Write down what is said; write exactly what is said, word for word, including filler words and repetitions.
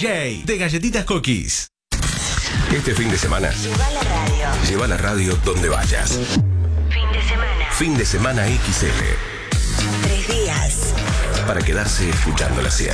J de Galletitas Cookies. Este fin de semana, Lleva la radio. lleva la radio donde vayas. Fin de semana. Fin de semana X L. Tres días. Para quedarse escuchándola siempre.